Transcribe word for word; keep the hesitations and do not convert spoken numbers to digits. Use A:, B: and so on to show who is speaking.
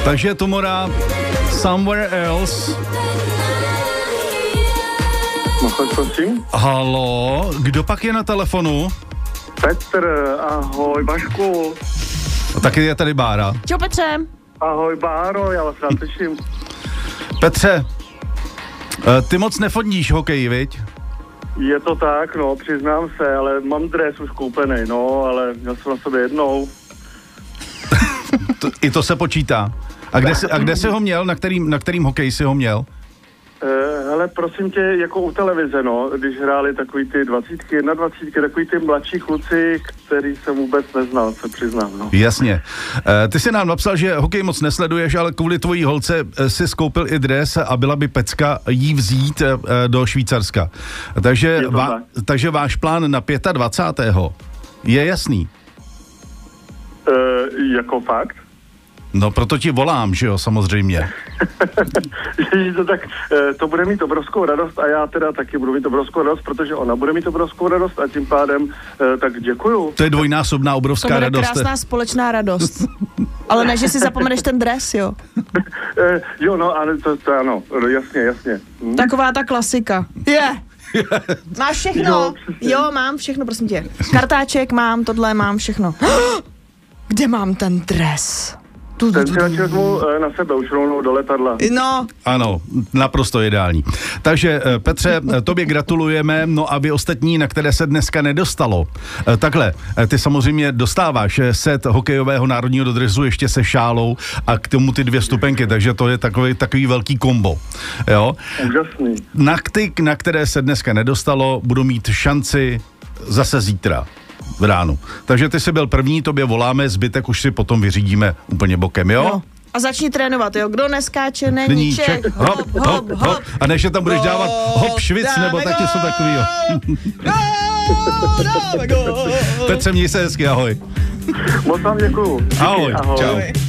A: Takže Tomora Somewhere Else.
B: No, prosím.
A: Halo, kdo pak je na telefonu?
B: Petr, ahoj, Vašku.
A: No, taky je tady Bára.
C: Čau, Petře.
B: Ahoj, Báro, já vás rád slyším.
A: Petře, ty moc nefondíš hokej, viď?
B: Je to tak, no, přiznám se, ale mám dres už koupený, no, ale měl jsem na sobě jednou.
A: to, I to se počítá. A kde, jsi, a kde jsi ho měl? Na kterým, na kterým hokeji jsi ho měl?
B: Uh, hele, prosím tě, jako u televize, no, když hráli takový ty dvacítky, jedna dvacítky, takový ty mladší kluci, který jsem vůbec neznal, se přiznám, no.
A: Jasně. Uh, ty jsi nám napsal, že hokej moc nesleduješ, ale kvůli tvojí holce si skoupil i dres a byla by pecka jí vzít uh, do Švýcarska. Takže,
B: to
A: va,
B: tak.
A: takže váš plán na dvacátého pátého je jasný.
B: Uh, jako fakt?
A: No, proto ti volám, že jo, samozřejmě.
B: to tak, to bude mít obrovskou radost a já teda taky budu mít obrovskou radost, protože ona bude mít obrovskou radost a tím pádem tak děkuju.
A: To je dvojnásobná obrovská
C: to bude
A: radost.
C: krásná společná radost. Ale ne, že si zapomeneš ten dres, jo?
B: jo, no, ale to, to ano, jasně, jasně. Hm?
C: Taková ta klasika. Je! Yeah. Máš všechno?
B: Jo,
C: jo, mám všechno, prosím tě. Kartáček mám, tohle mám všechno. Kde mám ten dres?
B: Ten si radši vezmu na sebe, už rovnou do letadla.
C: No.
A: Ano, naprosto ideální. Takže Petře, tobě gratulujeme, no a vy ostatní, na které se dneska nedostalo. Takhle, ty samozřejmě dostáváš set hokejového národního dresu ještě se šálou a k tomu ty dvě stupenky, takže to je takový, takový velký kombo. Jo?
B: Úžasný.
A: Na ty, na které se dneska nedostalo, budou mít šanci zase zítra v ránu. Takže ty jsi byl první, tobě voláme, zbytek už si potom vyřídíme úplně bokem, jo?
C: No. A začni trénovat, jo? Kdo neskáče, není Čech.
A: Hop, hop, hop. A než je tam budeš dávat hop, švic, nebo taky jsou takový, jo. Petře, měj se hezky, ahoj.
B: Moc vám děkuju.
A: Ahoj,
B: ahoj.
A: Čau.